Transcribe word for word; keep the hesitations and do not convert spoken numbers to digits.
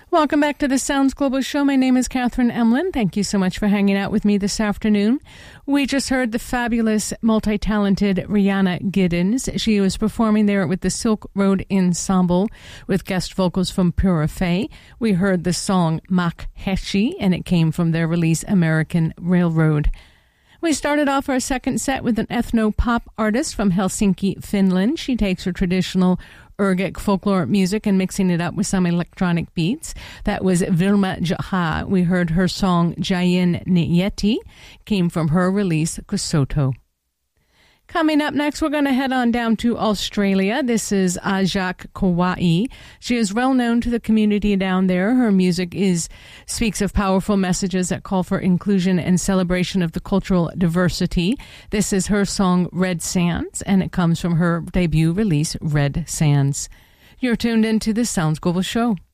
Welcome back to the Sounds Global Show. My name is Catherine Emlin. Thank you so much for hanging out with me this afternoon. We just heard the fabulous, multi-talented Rihanna Giddens. She was performing there with the Silk Road Ensemble with guest vocals from Pura Fé. We heard the song Mak Heshi, and it came from their release American Railroad. We started off our second set with an ethno-pop artist from Helsinki, Finland. She takes her traditional Yrgic folklore music and mixing it up with some electronic beats. That was Vilma Jaha. We heard her song Jayin Nyeti, came from her release Kusoto. Coming up next, we're going to head on down to Australia. This is Ajak Kauai. She is well known to the community down there. Her music is speaks of powerful messages that call for inclusion and celebration of the cultural diversity. This is her song Red Sands, and it comes from her debut release Red Sands. You're tuned into the Sounds Global Show.